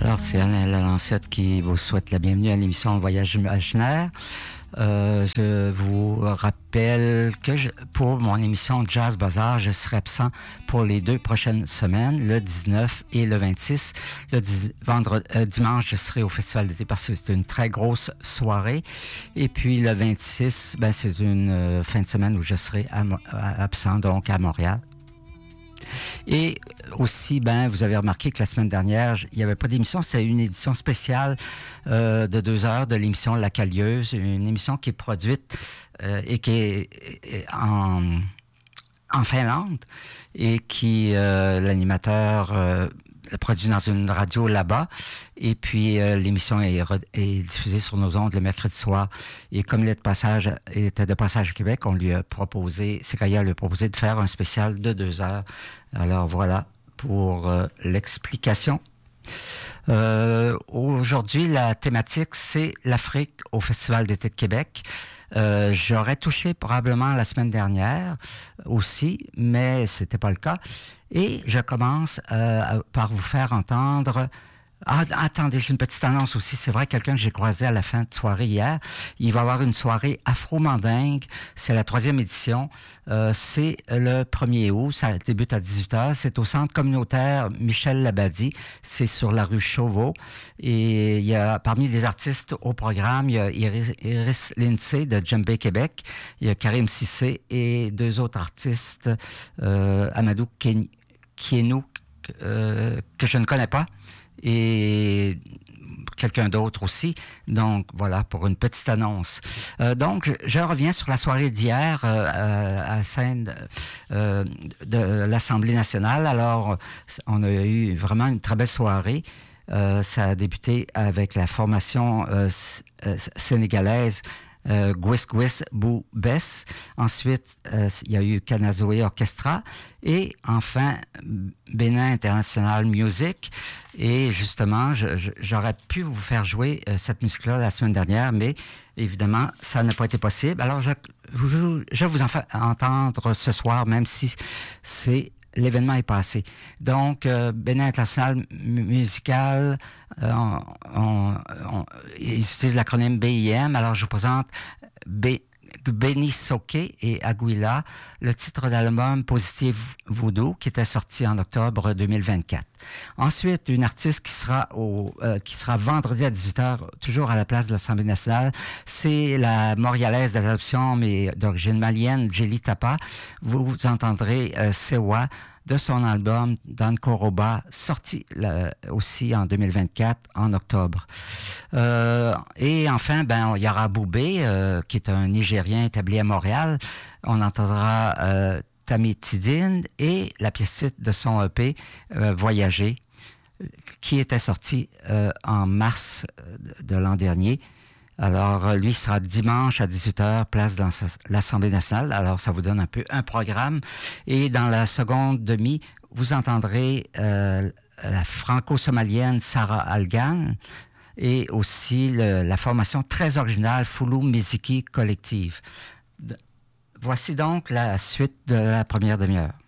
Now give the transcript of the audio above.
Alors, c'est Alain Lalancette qui vous souhaite la bienvenue à l'émission Voyage imaginaire. Je vous rappelle que pour mon émission Jazz Bazaar, je serai absent pour les 2 prochaines semaines, le 19 et le 26. Dimanche, je serai au Festival d'été parce que c'est une très grosse soirée. Et puis le 26, c'est une fin de semaine où je serai absent, donc à Montréal. Et aussi, vous avez remarqué que la semaine dernière, il n'y avait pas d'émission. C'est une édition spéciale de 2 heures de l'émission La Calieuse, une émission qui est produite et qui est en Finlande et qui, l'animateur produit dans une radio là-bas. Et puis, l'émission est diffusée sur nos ondes le mercredi soir. Et comme il était de passage à Québec, on lui a proposé, Séquoia lui a proposé de faire un spécial de 2 heures. Alors, voilà pour l'explication. Aujourd'hui, la thématique, c'est l'Afrique au Festival d'été de Québec. J'aurais touché probablement la semaine dernière aussi, mais c'était pas le cas. Et je commence par vous faire entendre... Ah, attendez, j'ai une petite annonce aussi. C'est vrai, quelqu'un que j'ai croisé à la fin de soirée hier. Il va y avoir une soirée afro-mandingue. C'est la 3e édition. C'est le 1er août. Ça débute à 18h. C'est au centre communautaire Michel Labadie. C'est sur la rue Chauveau. Et il y a, parmi les artistes au programme, il y a Iris Lindsay de Djembé Québec. Il y a Karim Cissé et 2 autres artistes, Amadou Kienou, que je ne connais pas, et quelqu'un d'autre aussi. Donc, voilà, pour une petite annonce. Donc, je reviens sur la soirée d'hier à la scène de l'Assemblée nationale. Alors, on a eu vraiment une très belle soirée. Ça a débuté avec la formation sénégalaise Gwis Gwis Bou Bess. Ensuite, il y a eu Kanazoé Orchestra. Et enfin, Bénin International Music. Et justement, j'aurais pu vous faire jouer cette musique-là la semaine dernière, mais évidemment, ça n'a pas été possible. Alors, je vous en fais entendre ce soir, même si l'événement est passé. Donc, Bénin International Musical, ils utilisent l'acronyme BIM. Alors, je vous présente Benny Soké et Aguila, le titre d'album Positive Voodoo, qui était sorti en octobre 2024. Ensuite, une artiste qui sera vendredi à 18h, toujours à la place de l'Assemblée nationale, c'est la Montréalaise d'adoption, mais d'origine malienne, Jelly Tapa. Vous entendrez Sewa de son album Dan Koroba, sorti aussi en 2024, en octobre. Et enfin, il y aura Boubé, qui est un Nigérien établi à Montréal. On entendra Tami Tidine et la pièce titre de son EP, Voyager, qui était sorti en mars de l'an dernier. Alors, lui sera dimanche à 18h, place dans l'Assemblée nationale. Alors, ça vous donne un peu un programme. Et dans la seconde demi, vous entendrez la franco-somalienne Sarah Algan et aussi la formation très originale Foulou Miziki Collective. Voici donc la suite de la première demi-heure.